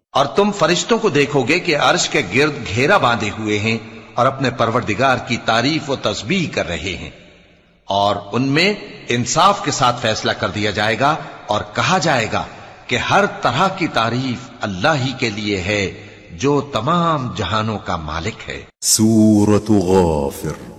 और तुम फरिश्तों को देखोगे कि अर्श के गिर्द घेरा बांधे हुए हैं और अपने परवरदिगार की तारीफ व तस्बीह कर रहे हैं, और उनमें इंसाफ के साथ फैसला कर दिया जाएगा और कहा जाएगा कि हर तरह की तारीफ अल्लाह ही के लिए है जो तमाम जहानों का मालिक है। सूरत गाफिर।